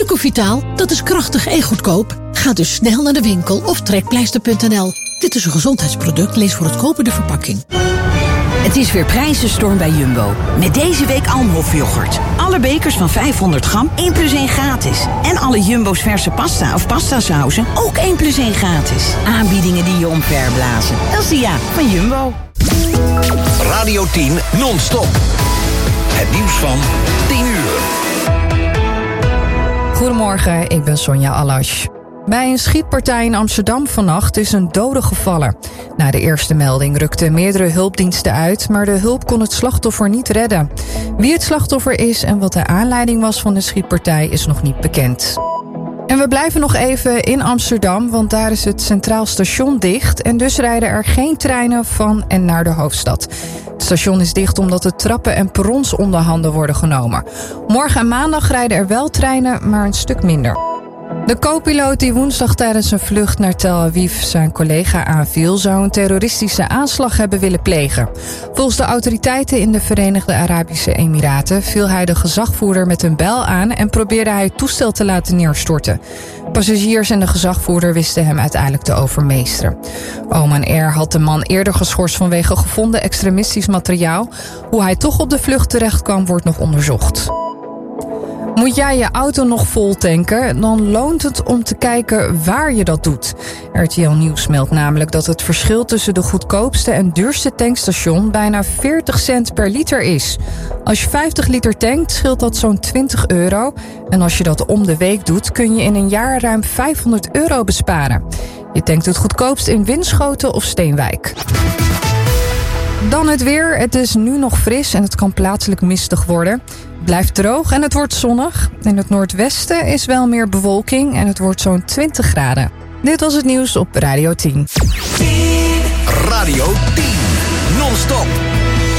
Ecovitaal, dat is krachtig en goedkoop. Ga dus snel naar de winkel of trekpleister.nl. Dit is een gezondheidsproduct, lees voor het kopen de verpakking. Het is weer prijzenstorm bij Jumbo. Met deze week Almhof yoghurt. Alle bekers van 500 gram, 1 + 1 gratis. En alle Jumbo's verse pasta of pastasauzen, ook 1 + 1 gratis. Aanbiedingen die je omverblazen. Elsia van Jumbo. Radio 10 non-stop. Het nieuws van 10 uur. Goedemorgen, ik ben Sonja Alash. Bij een schietpartij in Amsterdam vannacht is een dode gevallen. Na de eerste melding rukten meerdere hulpdiensten uit, maar de hulp kon het slachtoffer niet redden. Wie het slachtoffer is en wat de aanleiding was van de schietpartij is nog niet bekend. En we blijven nog even in Amsterdam, want daar is het Centraal Station dicht en dus rijden er geen treinen van en naar de hoofdstad. Het station is dicht omdat de trappen en perrons onder handen worden genomen. Morgen en maandag rijden er wel treinen, maar een stuk minder. De co-piloot die woensdag tijdens een vlucht naar Tel Aviv zijn collega aanviel, zou een terroristische aanslag hebben willen plegen. Volgens de autoriteiten in de Verenigde Arabische Emiraten viel hij de gezagvoerder met een bijl aan en probeerde hij het toestel te laten neerstorten. Passagiers en de gezagvoerder wisten hem uiteindelijk te overmeesteren. Oman Air had de man eerder geschorst vanwege gevonden extremistisch materiaal. Hoe hij toch op de vlucht terecht kwam, wordt nog onderzocht. Moet jij je auto nog vol tanken, dan loont het om te kijken waar je dat doet. RTL Nieuws meldt namelijk dat het verschil tussen de goedkoopste en duurste tankstation bijna 40 cent per liter is. Als je 50 liter tankt, scheelt dat zo'n €20. En als je dat om de week doet, kun je in een jaar ruim €500 besparen. Je tankt het goedkoopst in Winschoten of Steenwijk. Dan het weer. Het is nu nog fris en het kan plaatselijk mistig worden. Het blijft droog en het wordt zonnig. In het noordwesten is wel meer bewolking en het wordt zo'n 20 graden. Dit was het nieuws op Radio 10. Radio